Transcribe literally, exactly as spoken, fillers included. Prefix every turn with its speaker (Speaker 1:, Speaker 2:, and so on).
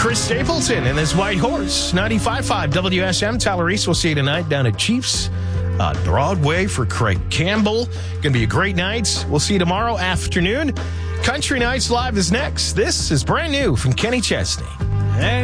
Speaker 1: Chris Stapleton and his White Horse. ninety-five point five W S M. Tyler East will see you tonight down at Chiefs on Broadway for Craig Campbell. Going to be a great night. We'll see you tomorrow afternoon. Country Nights Live is next. This is brand new from Kenny Chesney.
Speaker 2: Hey.